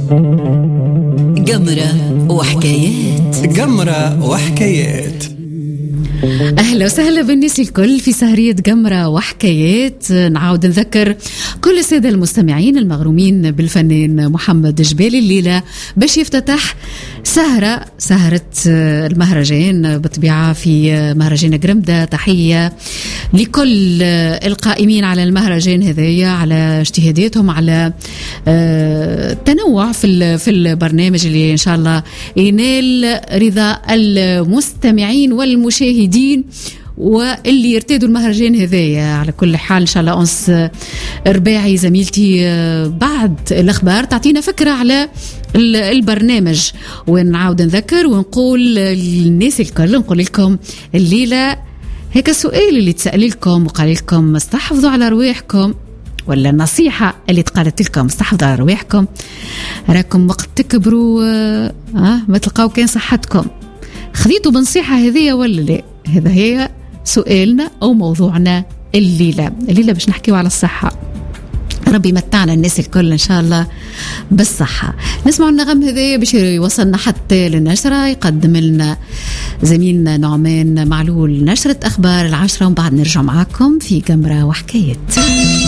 جمرة وحكايات. جمرة وحكايات. أهلا وسهلا بالناس الكل في سهرية جمرة وحكايات. نعاود نذكر كل السادة المستمعين المغرومين بالفنان محمد جبالي الليلة باش يفتتح سهرة المهرجان بطبيعة في مهرجان جرمدة. تحية لكل القائمين على المهرجان هذايا على اجتهاداتهم، على التنوع في البرنامج اللي إن شاء الله ينال رضا المستمعين والمشاهدين واللي يرتادوا المهرجان هذايا. على كل حال إن شاء الله أنس رباعي زميلتي بعد الأخبار تعطينا فكرة على البرنامج، ونعاود نذكر ونقول للناس الكل، نقول لكم الليلة هيك السؤال اللي تسأل لكم وقال لكم استحفظوا على رواحكم، ولا النصيحة اللي تقالت لكم استحفظوا على رواحكم، راكم وقت تكبروا ما تلقاو كان صحتكم. خذيتوا بنصيحة هذه ولا لا؟ هذا هي سؤالنا أو موضوعنا الليلة باش نحكيو على الصحة. ربي متعنا الناس الكل إن شاء الله بالصحة. نسمع النغم هذا باش يوصلنا حتى للنشرة، يقدم لنا زميلنا نعمان معلول نشرة أخبار 10، ومن بعد نرجع معاكم في جمرة وحكايات.